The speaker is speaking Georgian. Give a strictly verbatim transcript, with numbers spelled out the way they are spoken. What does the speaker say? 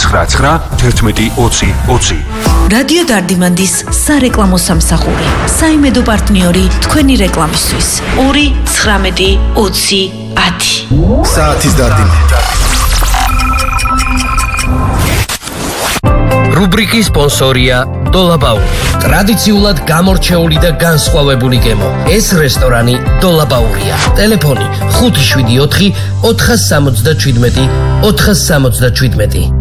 ცხრა ცხრა თერთმეტი ოცი ოცი. რადიო დარდიმანდის სარეკლამო სამსახური. საიმედო პარტნიორი თქვენი რეკლამისთვის. ორი ცხრამეტი ოცი ათი. საათის დარდიმანი. რუბრიკის სპონსორია დოლაბაური. ტრადიციულად გამორჩეული და განსხვავებული გემო. ეს რესტორანი დოლაბაურია. ტელეფონი ხუთი შვიდი ოთხი ოთხას სამოცდაჩვიდმეტი ოთხას სამოცდაჩვიდმეტი.